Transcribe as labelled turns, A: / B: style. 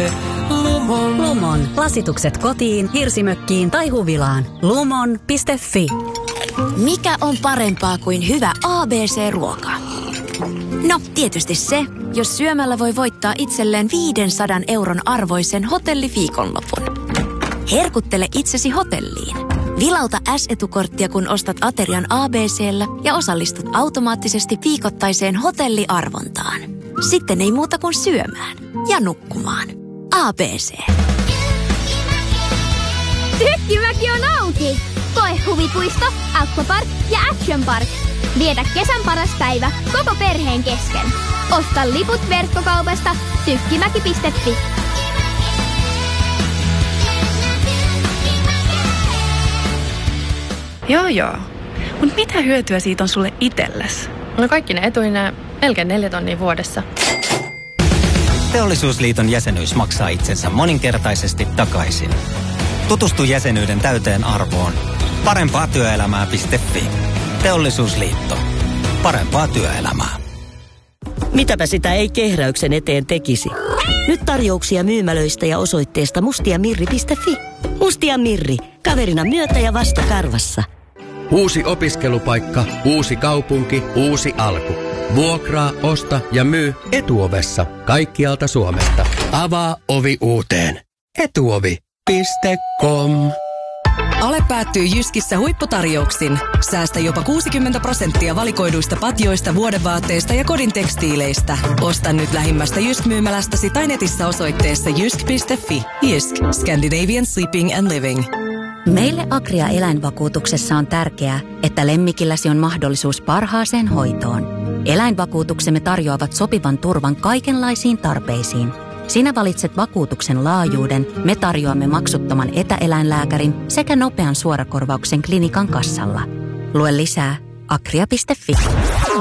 A: Lumon. Lasitukset kotiin, hirsimökkiin tai huvilaan. Lumon.fi.
B: Mikä on parempaa kuin hyvä ABC-ruoka? No, tietysti se, jos syömällä voi voittaa itselleen 500 € arvoisen hotelliviikonlopun. Herkuttele itsesi hotelliin. Vilauta S-etukorttia, kun ostat aterian ABC:llä ja osallistut automaattisesti viikoittaiseen hotelliarvontaan. Sitten ei muuta kuin syömään ja nukkumaan. ABC.
C: Tykkimäki on auki! Koe huvipuisto, aquapark ja action park. Vietä kesän paras päivä koko perheen kesken. Osta liput verkkokaupasta tykkimäki.fi.
D: Joo. Mut mitä hyötyä siitä on sulle itsellesi?
E: No kaikki ne etuineen melkein 4 tonnia vuodessa.
F: Teollisuusliiton jäsenyys maksaa itsensä moninkertaisesti takaisin. Tutustu jäsenyyden täyteen arvoon. Parempaatyöelämää.fi. Teollisuusliitto. Parempaa työelämää.
G: Mitäpä sitä ei kehräyksen eteen tekisi. Nyt tarjouksia myymälöistä ja osoitteesta mustiamirri.fi. Mustia Mirri. Kaverina myötä ja vasta karvassa.
H: Uusi opiskelupaikka, uusi kaupunki, uusi alku. Vuokraa, osta ja myy Etuovessa kaikkialta Suomesta. Avaa ovi uuteen. Etuovi.com.
I: Ale päättyy Jyskissä huipputarjouksin. Säästä jopa 60% valikoiduista patjoista, vuodevaatteista ja kodin tekstiileistä. Osta nyt lähimmästä Jysk-myymälästäsi tai netissä osoitteessa jysk.fi. Jysk. Scandinavian Sleeping and Living.
A: Meille Agria eläinvakuutuksessa on tärkeää, että lemmikilläsi on mahdollisuus parhaaseen hoitoon. Eläinvakuutuksemme tarjoavat sopivan turvan kaikenlaisiin tarpeisiin. Sinä valitset vakuutuksen laajuuden, me tarjoamme maksuttoman etäeläinlääkärin sekä nopean suorakorvauksen klinikan kassalla. Lue lisää agria.fi.